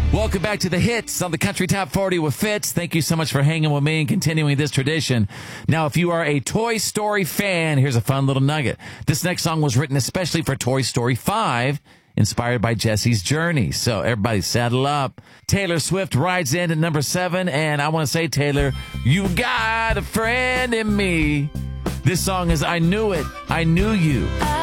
Welcome back to the hits on the Country Top 40 with Fitz. Thank you so much for hanging with me and continuing this tradition. Now, if you are a Toy Story fan, here's a fun little nugget. This next song was written especially for Toy Story 5, inspired by Jesse's journey. So everybody saddle up. Taylor Swift rides in at number 7, and I want to say, Taylor, you got a friend in me. This song is I Knew It, I Knew You.